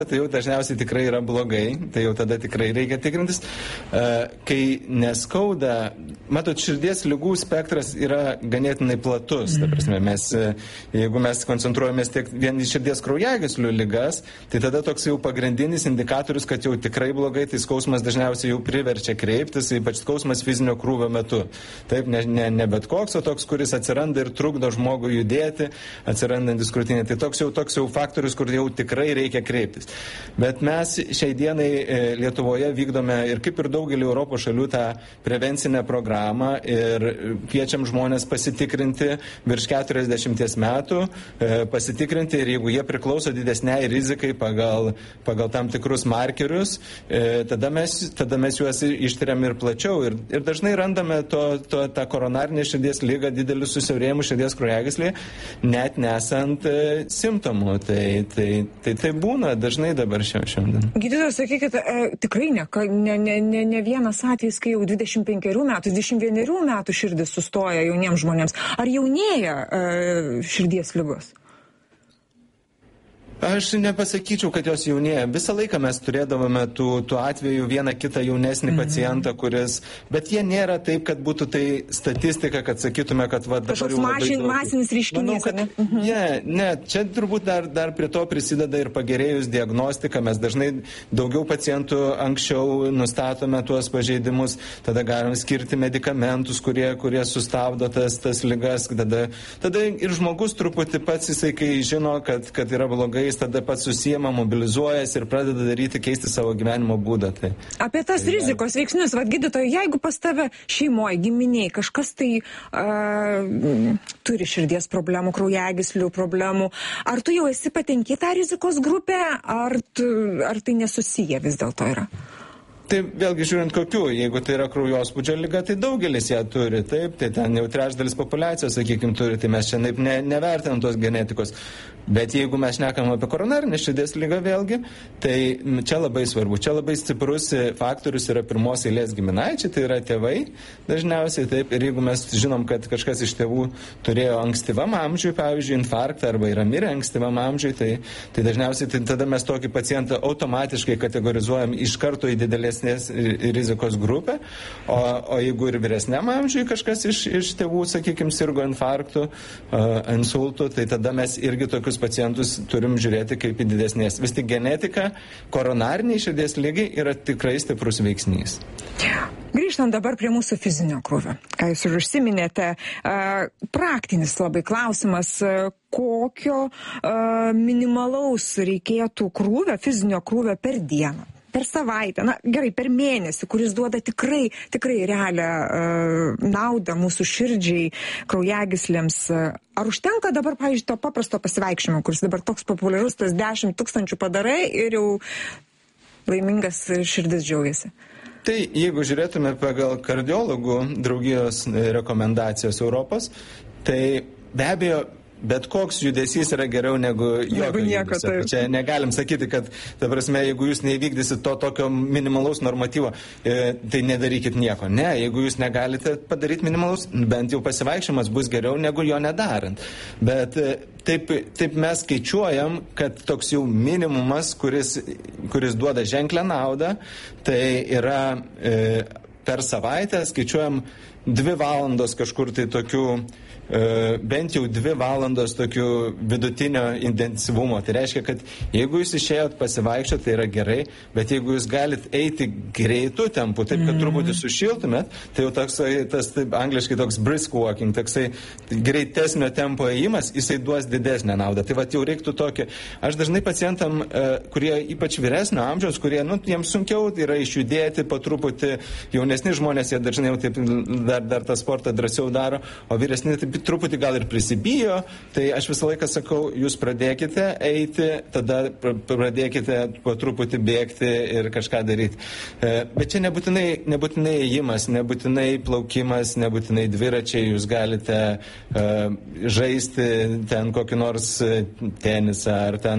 tai jau dažniausiai tikrai yra blogai, tai jau tada tikrai reikia tikrintis. Kai neskauda, matot, širdies ligų spektras yra ganėtinai platus. Ta prasme, jeigu mes koncentruojamės tiek vien į širdies kraujagyslių ligas, tai tada toks jau pagrindinis indikatorius, kad jau tikrai blogai, tai skausmas dažniausiai jau priverčia kreiptis, ypač skausmas fizinio krūvio metu. Taip, ne bet koks, o toks, kuris atsiranda ir trukdo žmogui judėti, atsirandantis krūtinė. Tai toks jau faktorius, kur jau tikrai reikia kreiptis. Bet mes šiai dienai Lietuvoje vykdome ir kaip ir daugelį Europos šalių tą prevencinę programą ir kviečiam žmonės pasitikrinti virš 40 metų, pasitikrinti ir jeigu jie priklauso didesniai rizikai pagal tam tikrus markerius, tada mes juos ištiriam ir plačiau. Ir dažnai randame tą koronarinę širdies ligą, didelius susiaurėjimus širdies kraujagyslėje, net nesant simptomų. Tai būna dažnai dabar šiandien. Gydytojas, sakykit, tikrai ne vienas atvejis, kai jau 25 metų, 21 metų širdis sustoja jauniems žmonėms. Ar jaunėja širdies ligos? Aš nepasakyčiau, kad jos jaunėja. Visą laiką mes turėdavome tų atvejų vieną kitą jaunesnį pacientą, bet jie nėra taip, kad būtų tai statistika, kad sakytume, kad dabar kažkoks masinis reiškinys. Ne, čia turbūt dar prie to prisideda ir pagerėjus diagnostika. Mes dažnai daugiau pacientų anksčiau nustatome tuos pažeidimus, tada galim skirti medikamentus, kurie sustabdo tas ligas. Tada ir žmogus truputį pats, jisai kai žino, kad yra blogai, jis tada pats susijama, mobilizuojas ir pradeda keisti savo gyvenimo būdą. Apie tas rizikos veiksnius, gydytojai, jeigu pas tave šeimoje, giminiai, kažkas tai turi širdies problemų, kraujagyslių problemų, ar tu jau esi patenki tą rizikos grupę, ar tai nesusiję vis dėlto yra? Tai vėlgi žiūrint kokių, jeigu tai yra kraujospūdžio liga, tai daugelis ją turi, taip, tai ten jau trečdalis populiacijos, sakykime, turi, tai mes čia nevertinam tos genetikos. Bet jeigu mes šnekam apie koronarinę širdies ligą vėlgi, tai čia labai svarbu, čia labai stiprus faktorius yra pirmos eilės giminaičiai, tai yra tėvai dažniausiai, taip, ir jeigu mes žinom, kad kažkas iš tėvų turėjo ankstyvam amžiui, pavyzdžiui, infarktą arba yra mirę ankstyvam amžiui, tai dažniausiai tada mes tokį pacientą automatiškai kategorizuojam iš karto į didelesnės rizikos grupę, o jeigu ir vyresniam amžiui kažkas iš tėvų, sakykime, sirgo infarktų, insultų, tai tada mes irgi tokius pacientus turim žiūrėti kaip į didesnės. Vis tik genetika koronariniai širdies lygai yra tikrai stiprus veiksnys. Grįžtant dabar prie mūsų fizinio krūvio. Ką jūs ir užsiminėte, praktinis labai klausimas, kokio minimalaus reikėtų krūvio, fizinio krūvio per dieną? Per savaitę, gerai, per mėnesį, kuris duoda tikrai realią naudą mūsų širdžiai, kraujagyslėms. Ar užtenka dabar, pavyzdžiui, to paprasto pasivaikščiojimo, kuris dabar toks populiarus, tas 10 000 padarai ir jau laimingas širdis džiaugiasi? Tai jeigu žiūrėtume pagal kardiologų draugijos rekomendacijas Europos, tai be abejo, bet koks judesys yra geriau negu jokio judesio. Čia negalim sakyti, kad, ta prasme, jeigu jūs neįvykdysit to tokio minimalaus normatyvo, tai nedarykit nieko. Ne, jeigu jūs negalite padaryti minimalaus, bent jau pasivaikščiojimas bus geriau negu jo nedarant. Bet taip mes skaičiuojam, kad toks jau minimumas, kuris duoda ženklę naudą, tai yra per savaitę skaičiuojam 2 valandos kažkur tai tokių bent jau 2 valandos tokių vidutinio intensyvumo. Tai reiškia, kad jeigu jūs išėjot pasivaikščioti, tai yra gerai, bet jeigu jūs galit eiti greitų tempų, taip kad truputį sušiltumėt, tai jau tas angliškai toks brisk walking, toksai greitesnio tempo ėjimas, jisai duos didesnę naudą. Tai jau reiktų tokį. Aš dažnai pacientam, kurie ypač vyresnio amžiaus, kurie, jiems sunkiau yra išjudėti po truputį, jaunesni žmonės, jie dažnai jau taip dar tą sportą drąsiau daro, o vyresni taip truputį gal ir prisibijo, tai aš visą laiką sakau, jūs pradėkite eiti, tada pradėkite po truputį bėgti ir kažką daryti. Bet čia nebūtinai ėjimas, nebūtinai plaukimas, nebūtinai dviračiai, jūs galite žaisti ten kokį nors tenisą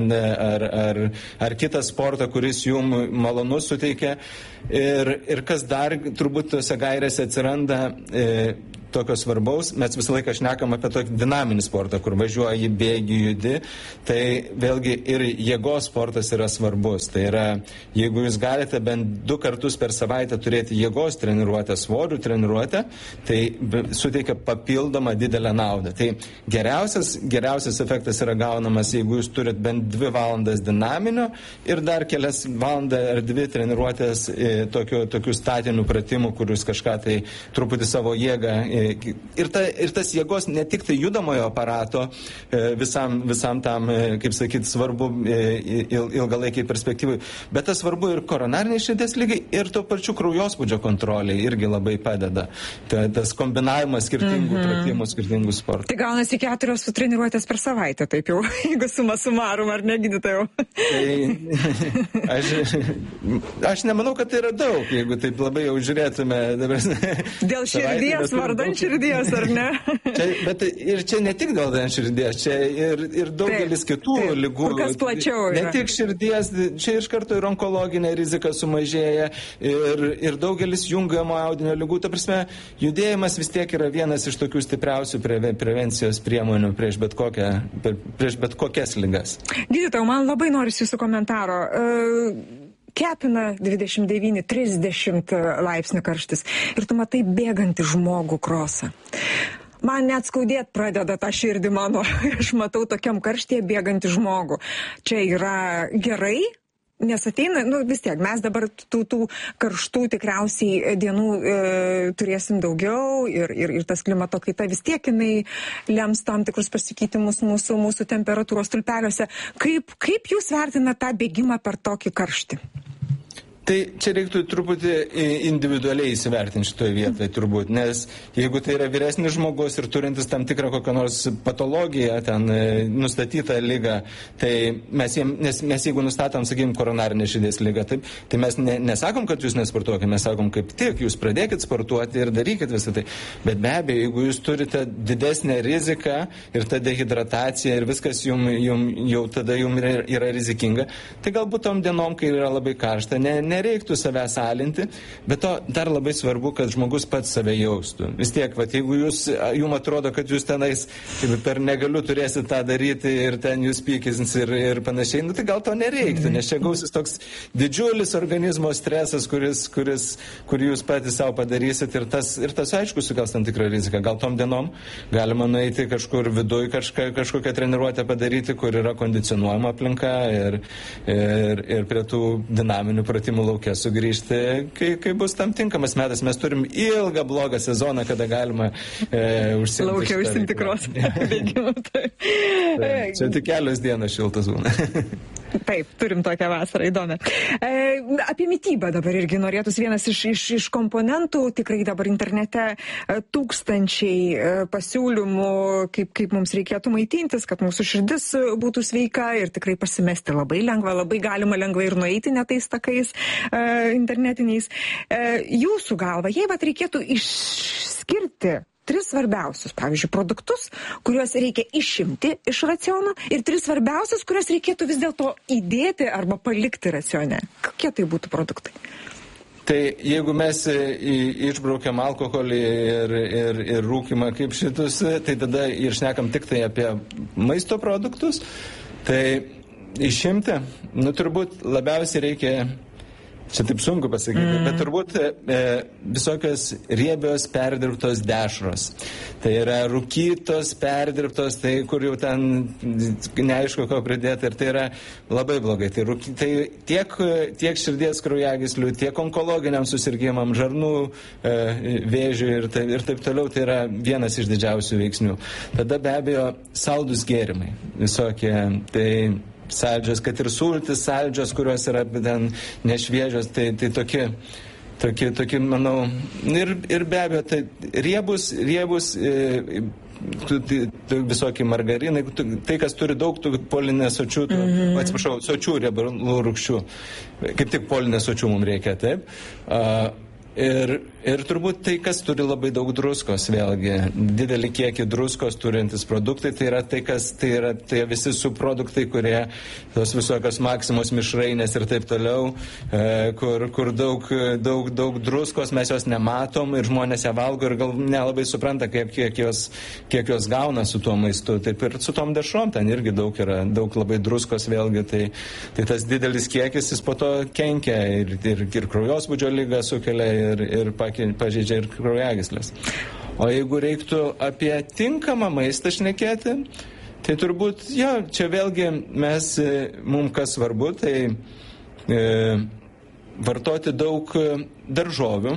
ar kitą sportą, kuris jums malonus suteikia. Ir kas dar turbūt tose gairėse atsiranda, tokio svarbaus. Mes visą laiką šnekam apie tokį dinaminį sportą, kur važiuoji, bėgi, judi. Tai vėlgi ir jėgos sportas yra svarbus. Tai yra, jeigu jūs galite bent 2 kartus per savaitę turėti jėgos treniruotę, svorių treniruotę, tai suteikia papildomą didelę naudą. Tai geriausias efektas yra gaunamas, jeigu jūs turit bent 2 valandas dinaminio ir dar kelias valandas ar 2 treniruotės tokių statinių pratimų, kur jūs kažką tai truputį savo jėgą. Ir tas jėgos ne tik tai judamojo aparato visam tam, kaip sakyti, svarbu ilgalaikiai perspektyvai, bet tas svarbu ir koronariniai širdies lygai ir tuo pačiu kraujospūdžio kontroliai irgi labai padeda. Tas kombinavimas skirtingų pratimų, skirtingų sportų. Tai gaunasi 4 treniruotės per savaitę, taip jau, jeigu suma sumarum, ar ne, gydytojau? Tai aš nemanau, kad tai yra daug, jeigu taip labai jau žiūrėtume. Dėl širdies, vardan širdies, ar ne? Bet ir čia ne tik dėl širdies, čia ir daugelis kitų ligų. Kur kas plačiau yra. Ne tik širdies, čia iš karto ir onkologinė rizika sumažėja ir daugelis jungiamo audinio ligų. Ta prasme, judėjimas vis tiek yra vienas iš tokių stipriausių prevencijos priemonių prieš bet kokias ligas. Gydytojau, man labai norisi jūsų komentaro. Kepina 29-30 laipsnių karštis ir tu matai bėgantį žmogų krosą. Man net skaudėt pradeda tą širdį mano. Aš matau tokiam karštyje bėgantį žmogų. Čia yra gerai? Nes ateina, vis tiek, mes dabar tų karštų tikriausiai dienų turėsim daugiau ir tas klimato kaita vis tiek jinai lems tam tikrus pasikeitimus mūsų temperatūros stulpeliuose. Kaip jūs vertinate tą bėgimą per tokį karštį? Tai čia reiktų truputį individualiai įsivertinti šitoje vietoje turbūt, nes jeigu tai yra vyresnis žmogus ir turintis tam tikrą kokią nors patologiją, ten nustatytą ligą, tai mes jeigu nustatom, sakykime, koronarinę širdies ligą, tai mes nesakom, kad jūs nesportuokite, mes sakom, kaip tik, jūs pradėkit sportuoti ir darykit visą tai. Bet be abejo, jeigu jūs turite didesnę riziką ir ta dehidratacija ir viskas jau tada jums yra rizikinga, tai galbūt tom dienom, kai yra labai karšta, nereiktų savęs alinti, bet to dar labai svarbu, kad žmogus pats save jaustų. Vis tiek, jeigu jums atrodo, kad jūs tenais per negaliu turėsit tą daryti ir ten jūs pykins ir panašiai, tai gal to nereiktų, nes čia gausis toks didžiulis organizmo stresas, kurį jūs patys savo padarysit ir tas aišku sukels tam tikrą riziką. Gal tom dienom galima nueiti kažkur viduj kažkokią treniruotę padaryti, kur yra kondicionuojama aplinka ir prie tų dinaminių pratimų laukia sugrįžti, kai bus tam tinkamas metas. Mes turim ilgą blogą sezoną, kada galima užsiimti. Laukia užsiimti krosą bėgimą. Čia tik kelios dienos šiltas būna. Taip, turim tokią vasarą įdomią. Apie mitybą dabar irgi norėtųsi vienas iš komponentų. Tikrai dabar internete tūkstančiai pasiūlymų, kaip mums reikėtų maitintis, kad mūsų širdis būtų sveika ir tikrai pasimesti labai lengva, labai galima lengvai ir nueiti netais takais internetiniais. Jūsų galva, jei reikėtų išskirti 3 svarbiausius, pavyzdžiui, produktus, kuriuos reikia išimti iš raciono ir 3 svarbiausius, kuriuos reikėtų vis dėlto įdėti arba palikti racione. Kokie tai būtų produktai? Tai jeigu mes išbraukiam alkoholį ir rūkimą kaip šitus, tai tada ir šnekam tik tai apie maisto produktus, tai išimti, turbūt labiausiai reikia, čia taip sunku pasakyti, bet turbūt visokios riebios perdirbtos dešros. Tai yra rūkytos, perdirbtos, tai kur jau ten neaišku, ko pridėti, ir tai yra labai blogai. Tai tiek širdies kraujagyslių, tiek onkologiniam susirgymam, žarnų vėžiui ir taip toliau, tai yra vienas iš didžiausių veiksnių. Tada be abejo saldūs gėrimai visokie, tai saldžios, kad ir sultis saldžios, kurios yra ten nešviežios, tai tokie, manau, ir be abejo, tai riebus visokie margarinai, tai, kas turi daug polinesočių, sočių riebalų rūgščių, kaip tik polinesočių mums reikia, taip. Ir turbūt tai, kas turi labai daug druskos, vėlgi, didelį kiekį druskos turintis produktai, tai yra tai visi subproduktai, kurie tos visokios Maksimos mišrainės ir taip toliau, kur daug druskos, mes jos nematom ir žmonės ją valgo ir gal nelabai supranta, kiek jos gauna su tuo maistu. Taip ir su tom dešrom, ten irgi daug labai druskos, vėlgi, tai tas didelis kiekis, jis po to kenkia ir kraujospūdžio ligą sukelia ir pažeidžia ir kraujagyslės. O jeigu reiktų apie tinkamą maistą šnekėti, tai turbūt, čia vėlgi mums kas svarbu, tai vartoti daug daržovių,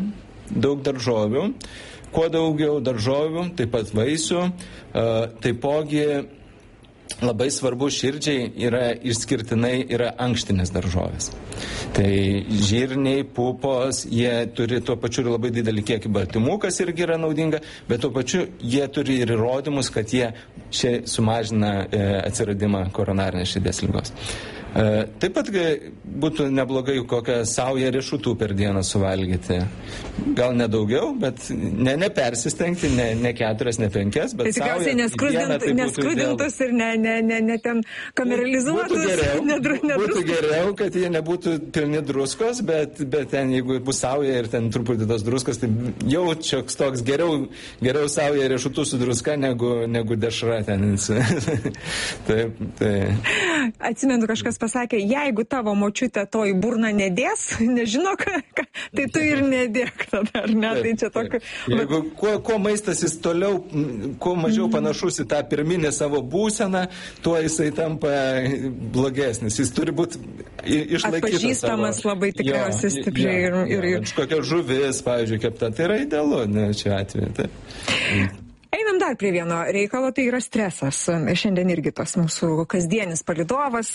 kuo daugiau daržovių, taip pat vaisių, taipogi labai svarbu širdžiai išskirtinai yra ankštinės daržovės. Tai žirniai, pupos, jie turi tuo pačiu ir labai didelį kiekį baltymų, kas irgi yra naudinga, bet tuo pačiu jie turi ir įrodymus, kad jie sumažina atsiradimą koronarinės širdies ligos. Taip pat būtų neblogai kokią saują riešutų per dieną suvalgyti. Gal nedaugiau, bet nepersistengti, ne 4, ne 5, bet tai tikriausiai neskrudintus ir ne ten kameralizuotus. Būtų geriau, kad jie nebūtų pilni druskos, bet ten, jeigu bus sauja ir ten truputį tos druskos, tai jau čioks toks geriau sauja riešutų su druska negu dešra ten. Taip. Atsimenu, kažkas pasakė, jeigu tavo močiutė to į burną nedės, nežino, tai tu ir nedėk tada, ar ne? Tai čia tokiu... Jeigu kuo maistas jis toliau, kuo mažiau panašus į tą pirminę savo būseną, tuo jisai tampa blogesnis. Jis turi būti išlaikytas. Atpažįstamas labai tikriausiai stipriai. Ir kokia žuvis, pavyzdžiui, kepta, tai yra idealu, čia atveju. Tai. Einam dar prie vieno reikalo, tai yra stresas. Šiandien irgi tas mūsų kasdienis palydovas.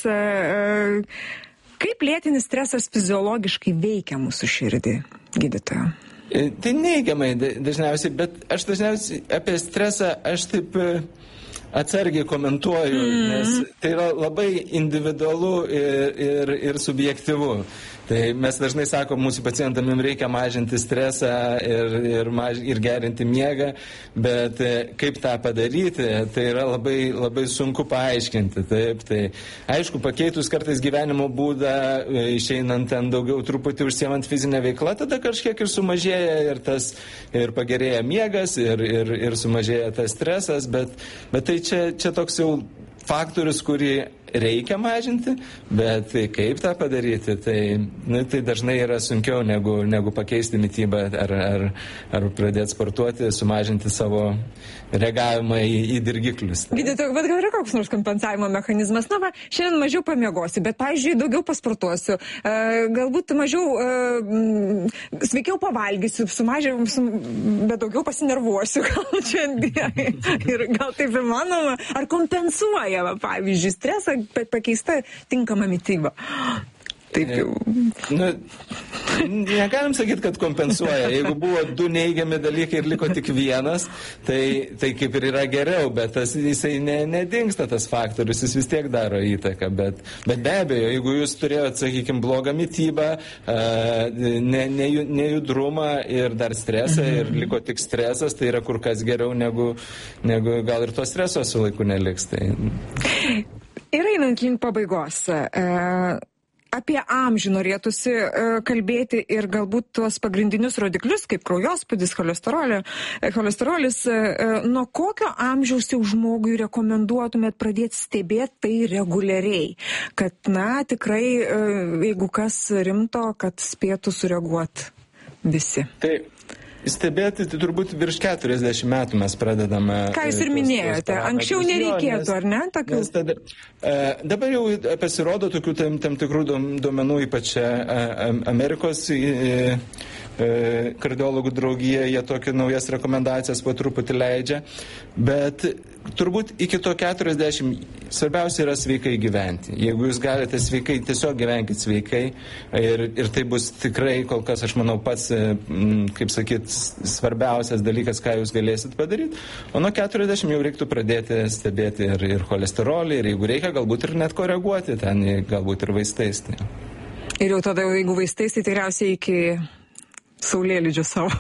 Kaip lėtinis stresas fiziologiškai veikia mūsų širdį, gydytoja? Tai neigiamai dažniausiai, bet aš dažniausiai apie stresą aš taip atsargiai komentuoju, nes tai yra labai individualu ir subjektyvu. Tai mes dažnai sakom, mūsų pacientam jums reikia mažinti stresą ir gerinti miegą, bet kaip tą padaryti, tai yra labai, labai sunku paaiškinti. Taip, tai aišku, pakeitus kartais gyvenimo būdą, išeinant ten daugiau truputį užsiemant fizinę veiklą, tada kažkiek ir sumažėja ir pagerėja miegas ir sumažėja tas stresas, bet tai čia toks jau faktorius, kurį reikia mažinti, bet kaip tą padaryti, tai dažnai yra sunkiau negu pakeisti mitybą ar pradėti sportuoti, sumažinti savo reagavimą į dirgiklius. Gydytoja, bet gal yra koks nors kompensavimo mechanizmas? Na, šiandien mažiau pamiegosiu, bet, pavyzdžiui, daugiau pasportuosiu, galbūt mažiau sveikiau pavalgysiu, bet daugiau pasinervuosiu, gal čia ir gal taip įmanoma, ar kompensuoja, pavyzdžiui, stresą, bet pakeista tinkama mityba. Taip jau. Negalim sakyti, kad kompensuoja. Jeigu buvo 2 neigiami dalykai ir liko tik vienas, tai kaip ir yra geriau, bet jisai nedingsta tas faktorius, jis vis tiek daro įtaką. Bet be abejo, jeigu jūs turėjote, sakykime, blogą mitybą, nejudrumą ir dar stresą ir liko tik stresas, tai yra kur kas geriau negu gal ir to streso su laiku neliks. Tai. Ir einant link pabaigos, apie amžių norėtųsi kalbėti ir galbūt tuos pagrindinius rodiklius, kaip kraujospūdis, cholesterolis, nuo kokio amžiaus jau žmogui rekomenduotumėt pradėti stebėti tai reguliariai, kad, tikrai, jeigu kas rimto, kad spėtų sureaguoti visi. Tai stebėti, tai turbūt virš 40 metų mes pradedame. Ką jūs ir minėjote, anksčiau nereikėtų, ar ne? Dabar jau pasirodo tokių tam tikrų duomenų, ypač Amerikos kardiologų draugija, jie tokias naujas rekomendacijas po truputį leidžia, bet turbūt iki to 40 svarbiausia yra sveikai gyventi. Jeigu jūs galite sveikai, tiesiog gyvenkit sveikai ir tai bus tikrai kol kas, aš manau, pats, kaip sakyt, svarbiausias dalykas, ką jūs galėsit padaryti. O nuo 40 jau reiktų pradėti stebėti ir cholesterolį, ir jeigu reikia, galbūt ir net koreguoti ten, galbūt ir vaistais. Tai. Ir jau tada, jeigu vaistais, tai tikriausiai iki saulėlydžio savo.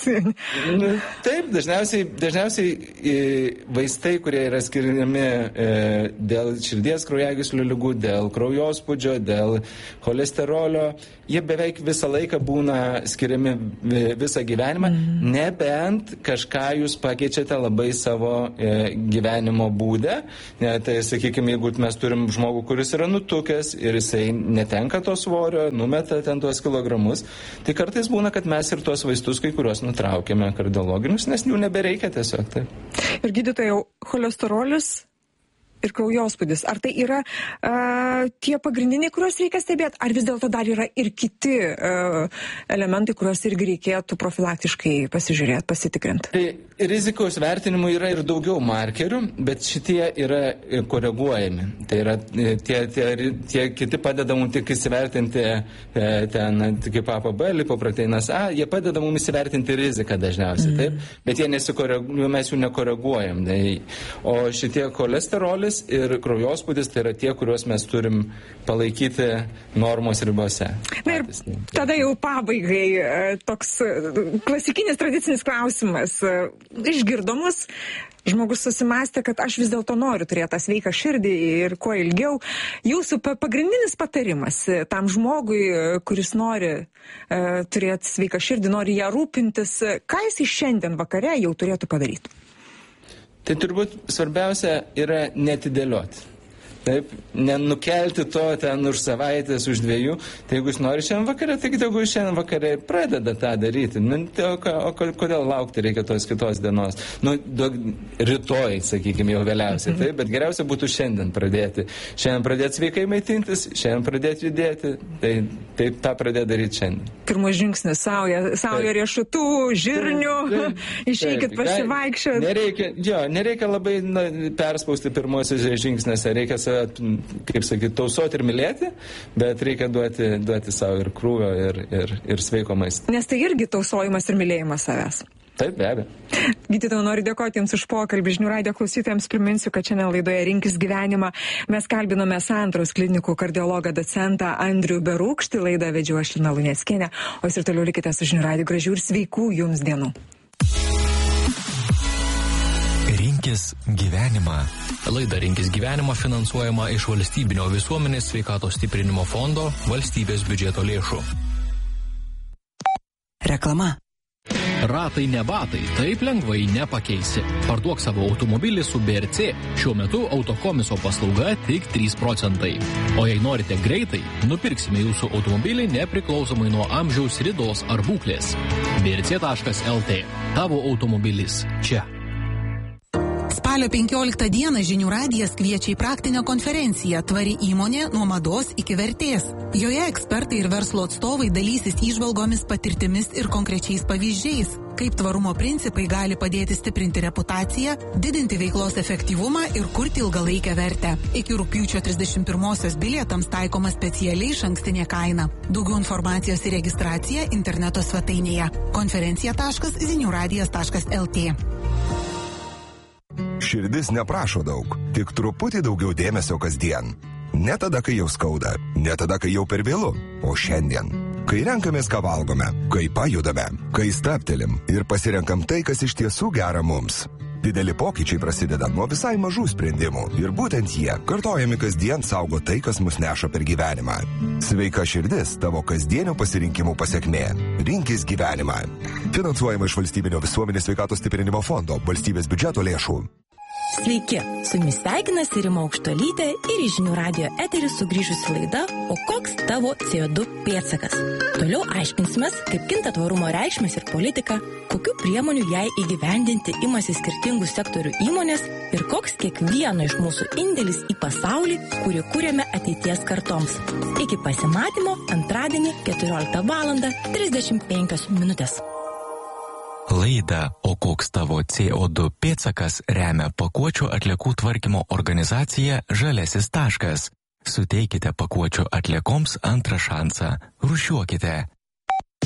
Taip, dažniausiai vaistai, kurie yra skiriami dėl širdies kraujagyslių ligų, dėl kraujospūdžio, dėl cholesterolio, jie beveik visą laiką būna skiriami visą gyvenimą, nebent kažką jūs pakeičiate labai savo gyvenimo būdę. Tai, sakykime, jeigu mes turim žmogų, kuris yra nutukęs ir jisai netenka to svorio, numeta ten tuos kilogramus, tai kartais būna, kad mes ir tuos vaistus kai kuriuos nutraukėme kardiologinius, nes jų nebereikia tiesiog. Taip. Ir gydytojau, cholesterolis ir kraujospūdis, ar tai yra tie pagrindiniai, kuriuos reikia stebėti, ar vis dėlto dar yra ir kiti elementai, kuriuos irgi reikėtų profilaktiškai pasižiūrėti, pasitikrinti? Tai rizikos vertinimų yra ir daugiau markerių, bet šitie yra koreguojami. Tai yra tie kiti padeda mums tik įsivertinti ten kaip ApoB, lipoproteinas A, jie padeda mums įsivertinti riziką dažniausiai, taip, bet mes jų nekoreguojam. O šitie cholesterolis ir kraujospūdis tai yra tie, kuriuos mes turim palaikyti normos ribose. Na ir tada jau pabaigai toks klasikinis tradicinis klausimas. Išgirdomus, žmogus susimastė, kad aš vis dėlto noriu turėti tą sveiką širdį ir kuo ilgiau. Jūsų pagrindinis patarimas tam žmogui, kuris nori turėti sveiką širdį, nori ją rūpintis, ką jis šiandien vakare jau turėtų padaryti? Tai turbūt svarbiausia yra netidėlioti. Taip, nenukelti to ten už savaitės, už 2. Tai jeigu jis nori šiandien vakare, tai jeigu šiandien vakare pradeda tą daryti. O kodėl laukti reikia tos kitos dienos? Rytoj, sakykime, jau vėliausiai. Taip, bet geriausia būtų šiandien pradėti. Šiandien pradėti sveikai maitintis, šiandien pradėti judėti. Tai tą pradėti daryti šiandien. Pirmas žingsnis, sauja riešutų, žirnių, išeikit pasivaikščioti. Nereikia labai perspausti pirmosios žingsnėse, reikia kaip sakyti, tausoti ir mylėti, bet reikia duoti savo ir krūvio, ir sveiko maisto. Nes tai irgi tausojimas ir mylėjimas savęs. Taip, be abejo. Gydytojau, noriu dėkoti Jums už pokalbį. Žinių radijo klausytojams priminsiu, kad šiandien laidoje Rinkis gyvenimą mes kalbinome Santaros klinikų kardiologą docentą Andrių Berūkštį. Laidą vedžiau aš Lina Luneckienė. O jūs ir toliau likite su Žinių radiju. Gražių ir sveikų Jums dienų. Rinkis gyvenimą. Laida Rinkis gyvenimą finansuojama iš Valstybinio visuomenės sveikatos stiprinimo fondo valstybės biudžeto lėšų. Reklama. Ratai ne batai, taip lengvai nepakeisi. Parduok savo automobilį su BRC. Šiuo metu autokomiso paslauga tik 3%. O jei norite greitai, nupirksime jūsų automobilį nepriklausomai nuo amžiaus, ridos ar būklės. brc.lt. Tavo automobilis čia. Spalio 15 dieną Žinių radijas kviečia į praktinę konferenciją Tvari įmonė nuo mados iki vertės. Joje ekspertai ir verslo atstovai dalysis įžvalgomis, patirtimis ir konkrečiais pavyzdžiais, kaip tvarumo principai gali padėti stiprinti reputaciją, didinti veiklos efektyvumą ir kurti ilgalaikę vertę. Iki rugpjūčio 31-osios bilietams taikoma specialiai išankstinė kaina. Daugiau informacijos ir registracija interneto svetainėje konferencija.žiniuradijas.lt. Širdis neprašo daug, tik truputį daugiau dėmesio kasdien. Ne tada, kai jau skauda, ne tada, kai jau per vėlu, o šiandien. Kai renkamės, ką valgome, kai pajudame, kai stabtelim ir pasirenkam tai, kas iš tiesų gera mums. Dideli pokyčiai prasideda nuo visai mažų sprendimų ir būtent jie, kartojami kasdien, saugo tai, kas mus neša per gyvenimą. Sveika širdis tavo kasdienio pasirinkimų pasekmė. Rinkis gyvenimą. Finansuojama iš Valstybinio visuomenės sveikatos stiprinimo fondo valstybės biudžeto lėšų. Sveiki, su jumis sveikinasi Rima Aukštuolytė ir į Žinių radijo eterį sugrįžusi laida O koks tavo CO2 pėdsakas? Toliau aiškinsimės, kaip kinta tvarumo reikšmės ir politika, kokių priemonių jai įgyvendinti imasi skirtingų sektorių įmonės ir koks kiekvieno iš mūsų indėlis į pasaulį, kurį kūrėme ateities kartoms. Iki pasimatymo antradienį 14:35. Laidą O koks tavo CO2 pėdsakas remia pakuočių atliekų tvarkymo organizacija Žaliasis taškas. Suteikite pakuočių atliekoms antrą šansą. Rūšiuokite.